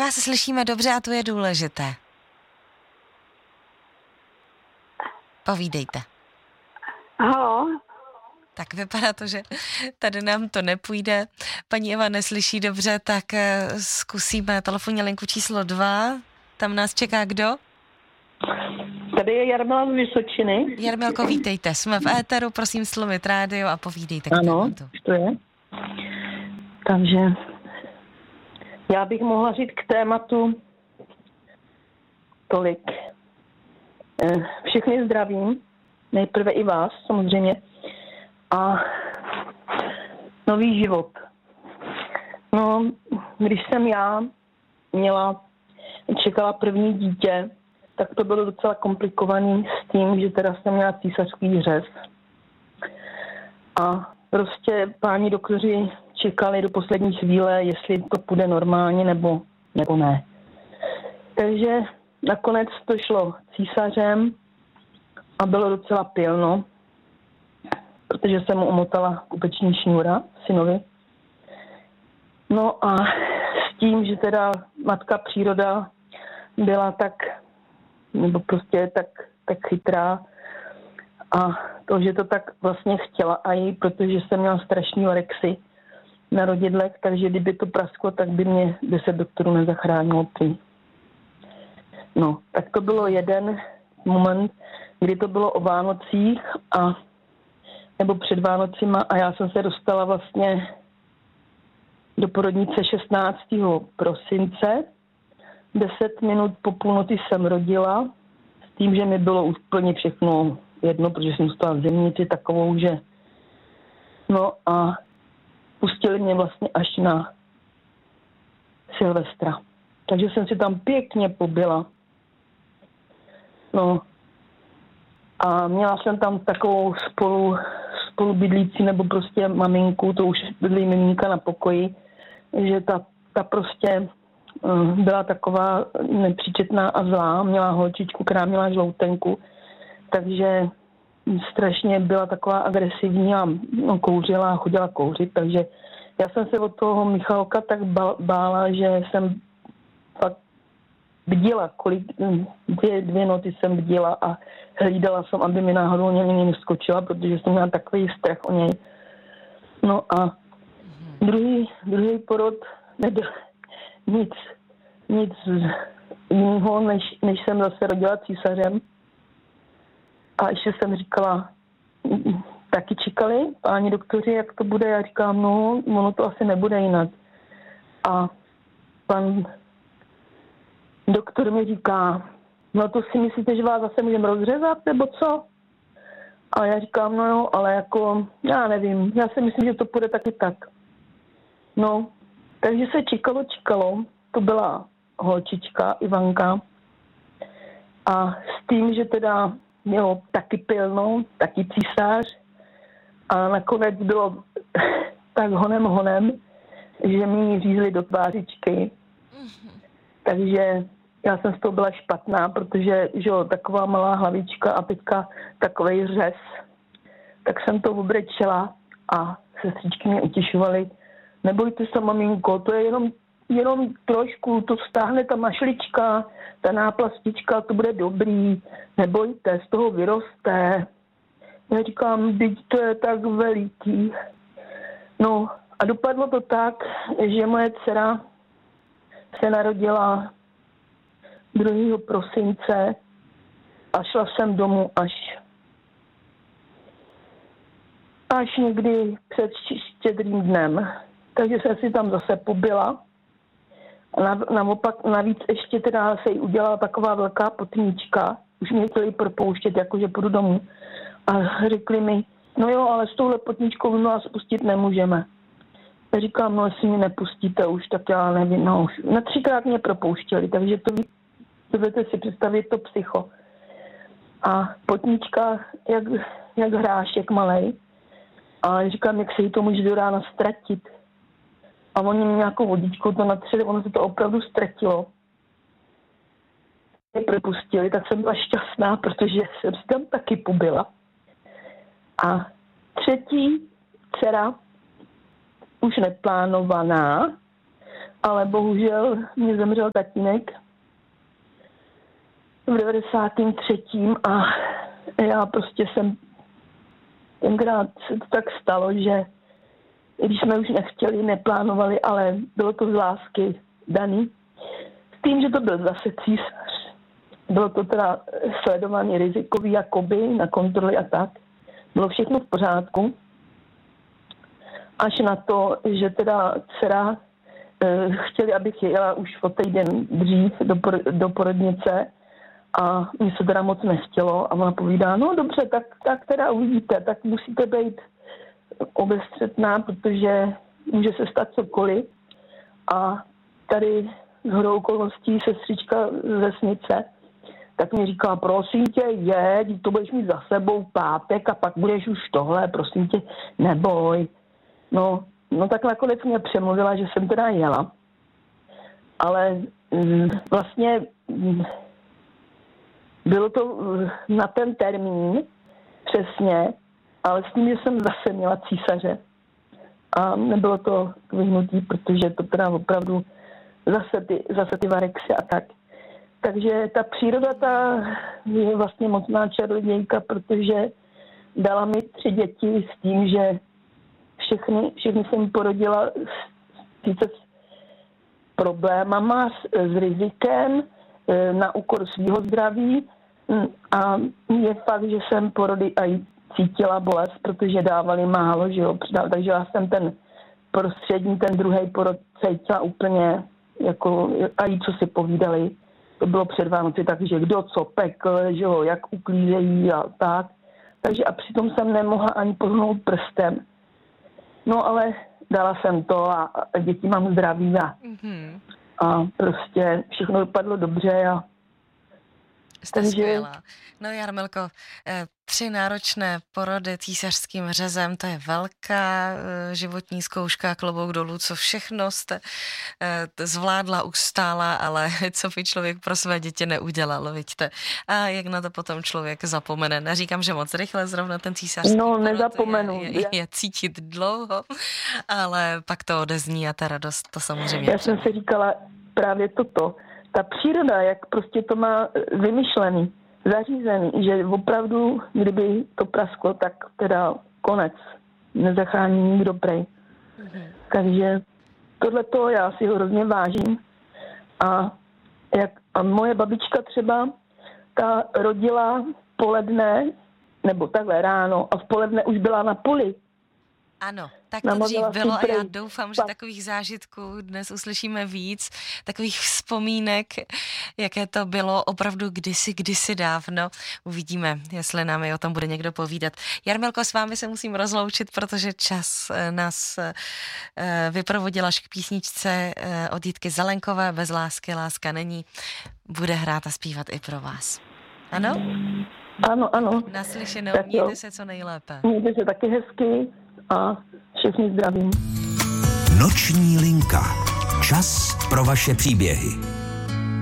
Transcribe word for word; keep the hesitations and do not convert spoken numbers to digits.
vás slyšíme dobře a to je důležité. Povídejte. Halo. Tak vypadá to, že tady nám to nepůjde. Paní Eva neslyší dobře, tak zkusíme telefonní linku číslo dva. Tam nás čeká kdo? Tady je Jarmila z Vysočiny. Jarmilko, vítejte. Jsme v éteru, prosím slovit rádio a povídejte. Ano, to je. Takže já bych mohla říct k tématu tolik. Všechny zdravím, nejprve i vás samozřejmě. A nový život. No, když jsem já měla, čekala první dítě, tak to bylo docela komplikovaný s tím, že teda jsem měla císařský řez. A prostě páni doktoři čekali do poslední chvíle, jestli to půjde normálně nebo, nebo ne. Takže nakonec to šlo císařem a bylo docela pilno, protože jsem mu umotala kupeční šňůra synovi. No a s tím, že teda matka příroda byla tak, nebo prostě tak, tak chytrá a to, že to tak vlastně chtěla a i, protože jsem měla strašný varexy na rodidlech, takže kdyby to prasklo, tak by mě deset doktorů nezachránilo prý. No, tak to bylo jeden moment, kdy to bylo o Vánocích a nebo před Vánocima a já jsem se dostala vlastně do porodnice šestnáctého prosince. Deset minut po půlnoci jsem rodila s tím, že mi bylo úplně všechno jedno, protože jsem dostala zemnici takovou, že no a pustili mě vlastně až na Silvestra. Takže jsem si tam pěkně pobila. No a měla jsem tam takovou spolu, spolubydlící nebo prostě maminku, to už bydlí miminka na pokoji, že ta, ta prostě uh, byla taková nepříčetná a zlá, měla holčičku, která měla žloutenku, takže strašně byla taková agresivní a no, kouřila a chodila kouřit, takže já jsem se od toho Michalka tak bála, že jsem fakt bdila, kolik, dvě, dvě noty jsem bdila a hlídala jsem, aby mi náhodou něj neskočila, protože jsem měla takový strach o něj. No a druhý, druhý porod nebyl nic, nic jiného, než, než jsem zase rodila císařem. A ještě jsem říkala, taky čekali páni doktoři, jak to bude. Já říkám, no, ono to asi nebude jinak. A pan doktor mi říká, no to si myslíte, že vás zase můžeme rozřezat, nebo co? A já říkám, no jo, ale jako, já nevím, já si myslím, že to půjde taky tak. No, takže se čekalo, čekalo, to byla holčička Ivanka a s tím, že teda mělo taky pilno, taky císař a nakonec bylo tak honem honem, že mi ji řízli do tvářičky. Takže já jsem z toho byla špatná, protože že jo, taková malá hlavička a teďka takovej řez. Tak jsem to obrečela a sestřičky mě utěšovaly. Nebojte se, maminko, to je jenom, jenom trošku, to vztáhne ta mašlička, ta náplastička, to bude dobrý. Nebojte, z toho vyroste. Já říkám, teď to je tak veliký. No a dopadlo to tak, že moje dcera se narodila druhého prosince a šla jsem domů až až někdy před štědrým dnem. Takže jsem si tam zase pobila. A naopak navíc ještě teda se jí udělala taková velká potníčka. Už mě chtěli propouštět, jakože půjdu domů. A řekli mi, no jo, ale s touhle potníčkou my vás pustit nemůžeme. Já říkám, no jestli mě nepustíte už, tak já nevím, no už. Na třikrát mě propouštěli, takže to budete si představit to psycho. A potníčka, jak, jak hrášek malej. A říkám, jak se jí to může do rána ztratit. A oni mi nějakou vodičkou to natřeli, ono se to opravdu ztratilo. Mě propustili, tak jsem byla šťastná, protože jsem si tam taky pobila. A třetí dcera, už neplánovaná, ale bohužel mě zemřel tatínek v devadesátém třetím a já prostě jsem tenkrát se to tak stalo, že když jsme už nechtěli, neplánovali, ale bylo to z lásky daný. S tím, že to byl zase císař. Bylo to teda sledovaný rizikový jakoby na kontroly a tak. Bylo všechno v pořádku. Až na to, že teda dcera eh, chtěli, abych jela už o týden dřív do, por- do porodnice a mně se teda moc nechtělo a ona povídá, no dobře, tak, tak teda uvidíte, tak musíte být obezřetná, protože může se stát cokoliv. A tady shodou okolností sestřička z vesnice, tak mi říkala, prosím tě, jeď, to budeš mít za sebou pátek a pak budeš už tohle, prosím tě, neboj. No, no tak nakonec mě přemluvila, že jsem teda jela. Ale mm, vlastně mm, bylo to na ten termín přesně, ale s tím, že jsem zase měla císaře. A nebylo to k vyhnutí, protože to teda opravdu zase ty, zase ty varexy a tak. Takže ta příroda ta je vlastně mocná čarodějka, protože dala mi tři děti s tím, že všechny, všechny jsem porodila sice s problémama, s, s rizikem, na úkor svého zdraví a je fakt, že jsem porody aj cítila bolest, protože dávali málo, že jo, takže já jsem ten prostřední, ten druhý porod cítila úplně jako, a jí, co si povídali, to bylo před Vánoci, takže kdo co pekl, že jo, jak uklízejí a tak, takže a přitom jsem nemohla ani pohnout prstem. No ale dala jsem to a, a děti mám zdraví a, mm-hmm. a prostě všechno dopadlo dobře a jste takže... skvělá. No Jarmilko, tři náročné porody císařským řezem, to je velká životní zkouška, klobouk dolů, co všechno jste zvládla, ustála, ale co by člověk pro své děti neudělal, vidíte. A jak na to potom člověk zapomene. Neříkám, že moc rychle zrovna ten císařský no, porod nezapomenu. Je, je, je cítit dlouho, ale pak to odezní a ta radost, to samozřejmě. Já jsem si říkala právě toto. Ta příroda, jak prostě to má vymyšlený, zařízený, že opravdu, kdyby to prasklo, tak teda konec. Nezachrání nikdo prej. Mm-hmm. Takže tohleto já si ho hrozně vážím. A, jak, a moje babička třeba, ta rodila poledne, nebo takhle ráno, a v poledne už byla na poli. Ano, tak to dřív bylo a já doufám, že takových zážitků dnes uslyšíme víc, takových vzpomínek, jaké to bylo opravdu kdysi, kdysi dávno. Uvidíme, jestli nám i o tom bude někdo povídat. Jarmilko, s vámi se musím rozloučit, protože čas nás vyprovodila až k písničce od Jitky Zelenkové, Bez lásky láska není. Bude hrát a zpívat i pro vás. Ano? Ano, ano. Naslyšenou, mějte se co nejlépe. Mějte se taky hezky. A všechny zdravím. Noční linka. Čas pro vaše příběhy.